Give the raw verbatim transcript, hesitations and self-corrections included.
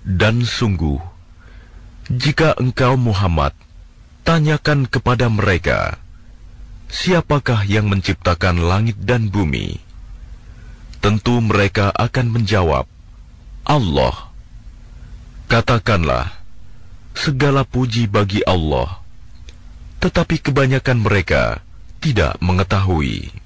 Dan sungguh, jika engkau Muhammad tanyakan kepada mereka, siapakah yang menciptakan langit dan bumi? Tentu mereka akan menjawab, Allah. Katakanlah, segala puji bagi Allah, tetapi kebanyakan mereka tidak mengetahui.